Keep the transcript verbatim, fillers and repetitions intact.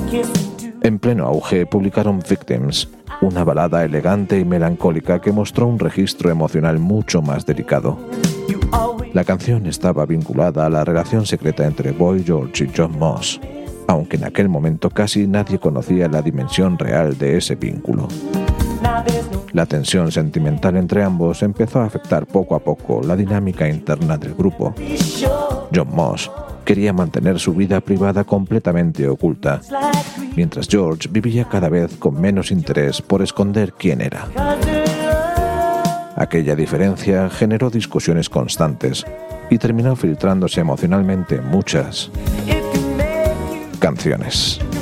En pleno auge publicaron Victims, una balada elegante y melancólica que mostró un registro emocional mucho más delicado. La canción estaba vinculada a la relación secreta entre Boy George y John Moss, aunque en aquel momento casi nadie conocía la dimensión real de ese vínculo. La tensión sentimental entre ambos empezó a afectar poco a poco la dinámica interna del grupo. John Moss quería mantener su vida privada completamente oculta, mientras George vivía cada vez con menos interés por esconder quién era. Aquella diferencia generó discusiones constantes y terminó filtrándose emocionalmente en muchas canciones.